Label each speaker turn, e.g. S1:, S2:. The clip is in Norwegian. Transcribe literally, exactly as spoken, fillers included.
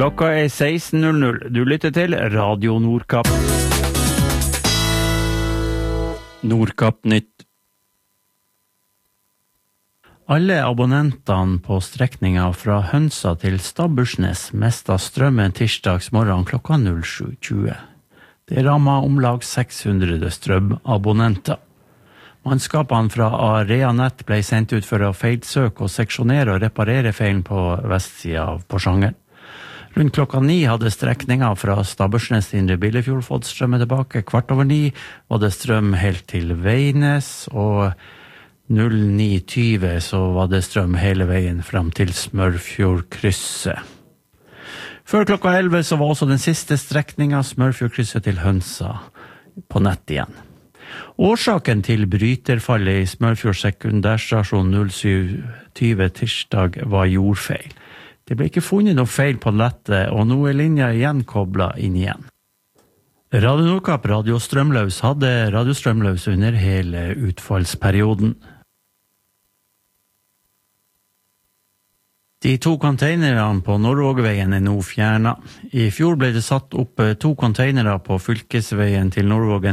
S1: Klokka er seksten null null. Du lytter til Radio Nordkapp. Nordkapp Nytt. Alle abonnentene på strekninga fra Hønsa til Stabbursnes mistet strømmen tirsdags morgen klokka sju tjue. Det rammet om lag seks hundre strømabonnenter. Mannskapene fra Areanett ble sendt ut for å feilsøke og seksjonere og reparere feilen på vestsida av Porsanger. Rundt klokka ni hadde strekninga fra Stabbursnes til Indre Billefjord fått strømme tilbake. Kvart over ni var det strøm helt til Veines, og null ni tjue så var det strøm hele veien frem til Smørfjordkrysset. Før klokka elleve så var også den siste strekninga Smørfjordkrysset til Hønsa på nett igjen. Årsaken til bryterfallet i Smørfjord sekundærstasjon null syv tjue tirsdag var jordfeil. Det ble ikke funnet noe feil på nettet, og nå er linja igjen koblet inn igjen. Radio Nordkapp Radio Strømløs hadde Radio Strømløs under hele utfallsperioden. De to containerne på Nordvågveien er nå fjernet. I fjor ble det satt opp to containere på fylkesveien til Nordvågen